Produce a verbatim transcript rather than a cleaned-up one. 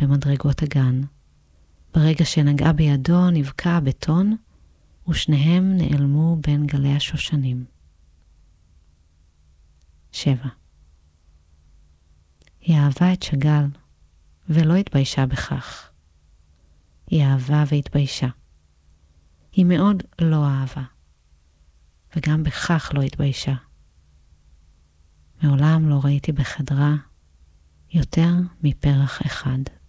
במדרגות הגן. ברגע שנגעה בידו נבקע הבטון, ושניהם נעלמו בין גלי השושנים. שבע. היא אהבה את שגל, ולא התביישה בכך. היא אהבה והתביישה. היא מאוד לא אהבה, וגם בכך לא התביישה. מעולם לא ראיתי בחדרה יותר מפרח אחד.